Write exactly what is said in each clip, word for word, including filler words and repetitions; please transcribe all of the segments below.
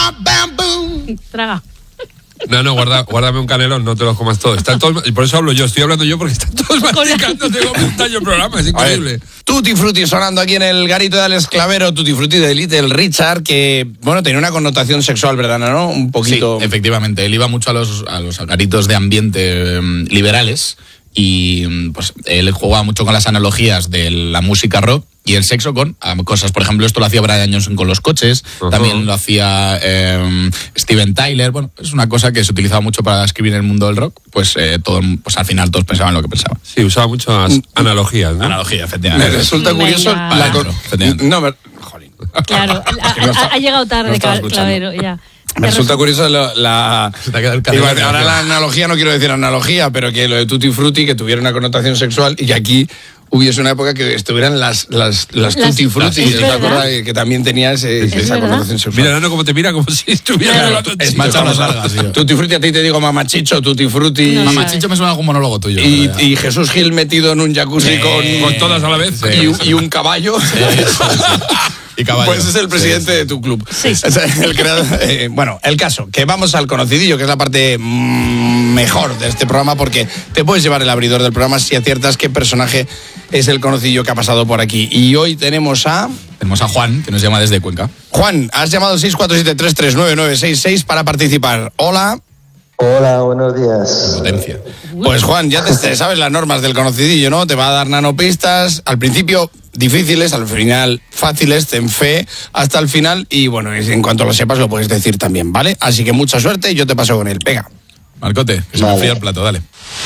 bam, bam, boom. Traga. No, no, guarda, guárdame un canelón, no te los comas todos. Están todos, y por eso hablo yo, estoy hablando yo porque están todos masticando, tengo un daño el programa, es increíble. Tutti Frutti sonando aquí en el garito de Alex Clavero, Tutti Frutti de Little Richard, que, bueno, tenía una connotación sexual, ¿verdad, no? Un poquito... Sí, efectivamente, él iba mucho a los, a los garitos de ambiente um, liberales y pues él jugaba mucho con las analogías de la música rock y el sexo con um, cosas, por ejemplo, esto lo hacía Brian Johnson con los coches, uh-huh. También lo hacía eh, Steven Tyler, bueno, es una cosa que se utilizaba mucho para escribir en el mundo del rock, pues, eh, todo, pues al final todos pensaban lo que pensaban. Sí, usaba muchas analogías, ¿no? Analogía, efectivamente. Me resulta curioso... La con... No, me... Jolín. Claro, ha, ha, ha llegado tarde, no Clavero, ya. Me resulta curioso la... la digo, ahora la analogía, no quiero decir analogía, pero que lo de Tutti Frutti, que tuviera una connotación sexual y que aquí hubiese una época que estuvieran las, las, las, las Tutti Frutti, es verdad, que también tenía ese, esa verdad. Connotación sexual. Mira, Nano, como te mira, como si estuviera hablando es macho las largas. Tutti Frutti, a ti te digo mamachicho, Tutti Frutti. No, mamachicho me suena algún monólogo tuyo. Y, y Jesús Gil metido en un jacuzzi sí, con, con todas a la vez. Sí, y, sí. y un caballo. Sí, sí, sí. Y caballo. Pues es el presidente sí, sí. de tu club. Sí, sí. El creador, eh, bueno, el caso, que vamos al conocidillo, que es la parte mmm, mejor de este programa, porque te puedes llevar el abridor del programa si aciertas qué personaje es el conocidillo que ha pasado por aquí. Y hoy tenemos a... Tenemos a Juan, que nos llama desde Cuenca. Juan, has llamado al seis cuatro siete tres tres nueve nueve seis seis para participar. Hola. Hola, buenos días. Potencia. Pues Juan, ya te, te sabes las normas del conocidillo, ¿no? Te va a dar nanopistas, al principio difíciles, al final fáciles, ten fe hasta el final y bueno, en cuanto lo sepas lo puedes decir también, ¿vale? Así que mucha suerte y yo te paso con él. Venga. Marcote, que se vale. me enfría el plato, dale.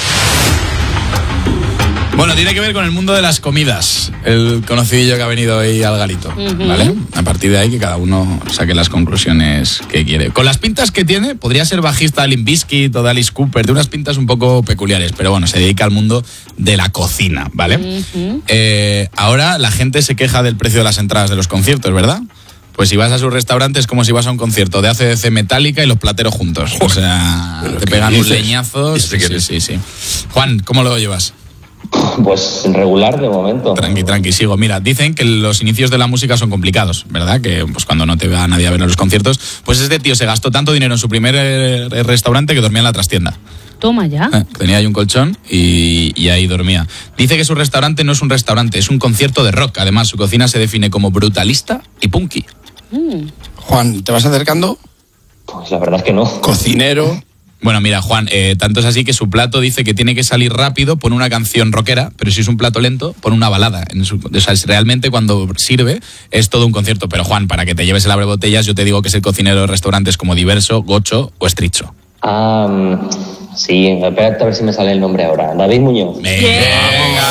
Bueno, tiene que ver con el mundo de las comidas, el conocidillo que ha venido hoy al garito, uh-huh. ¿Vale? A partir de ahí que cada uno saque las conclusiones que quiere. Con las pintas que tiene, podría ser bajista de Limp Bizkit o de Alice Cooper, de unas pintas un poco peculiares, pero bueno, se dedica al mundo de la cocina, ¿vale? Uh-huh. Eh, ahora la gente se queja del precio de las entradas de los conciertos, ¿verdad? Pues si vas a su restaurante es como si vas a un concierto de A C D C Metallica y los plateros juntos. O sea, pero te pegan un leñazo. Sí, sí, sí, sí. Juan, ¿cómo lo llevas? Pues regular de momento. Tranqui, tranqui, sigo. Mira, dicen que los inicios de la música son complicados, ¿verdad? Que pues cuando no te va nadie a ver a los conciertos, pues este tío se gastó tanto dinero en su primer eh, restaurante que dormía en la trastienda. Toma ya. Eh, tenía ahí un colchón y, y ahí dormía. Dice que su restaurante no es un restaurante, es un concierto de rock. Además, su cocina se define como brutalista y punky. Mm. Juan, ¿te vas acercando? Pues la verdad es que no. Cocinero... Bueno, mira, Juan, eh, tanto es así que su plato dice que tiene que salir rápido, pone una canción rockera, pero si es un plato lento, pone una balada. En su, o sea, realmente cuando sirve es todo un concierto. Pero Juan, para que te lleves el abrebotellas, yo te digo que es el cocinero de restaurantes como Diverso, Gocho o Estricho. Ah, um, sí, espérate a ver si me sale el nombre ahora. David Muñoz. ¡Venga!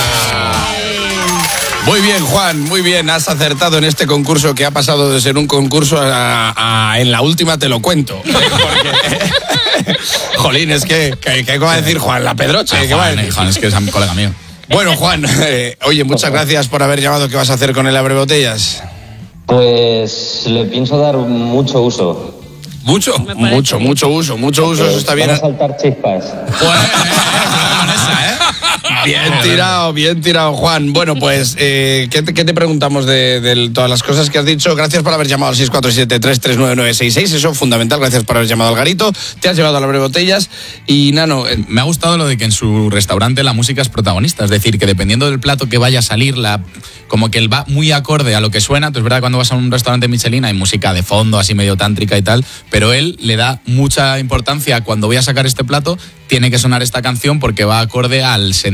Muy bien, Juan, muy bien. Has acertado en este concurso que ha pasado de ser un concurso a, a en la última te lo cuento. Porque, jolín, es que, que, que ¿cómo va a decir Juan? La Pedroche. Ah, ¿qué va a decir? Juan, es que es un colega mío. Bueno, Juan, eh, oye, muchas gracias por haber llamado. ¿Qué vas a hacer con el abrebotellas? Pues le pienso dar mucho uso. ¿Mucho? Mucho, mucho uso, mucho uso, eso está bien. Van a saltar chispas. Pues, esa, ¿eh? Bien tirado, bien tirado, Juan. Bueno, pues, eh, ¿qué, te, ¿qué te preguntamos de, de todas las cosas que has dicho? Gracias por haber llamado al seis cuatro siete tres tres nueve nueve seis seis, eso es fundamental. Gracias por haber llamado al garito. Te has llevado a las botellas y, Nano... Eh, me ha gustado lo de que en su restaurante la música es protagonista. Es decir, que dependiendo del plato que vaya a salir, la... como que él va muy acorde a lo que suena. Entonces, es verdad, cuando vas a un restaurante Michelin hay música de fondo, así medio tántrica y tal, pero él le da mucha importancia a cuando voy a sacar este plato, tiene que sonar esta canción porque va acorde al sentido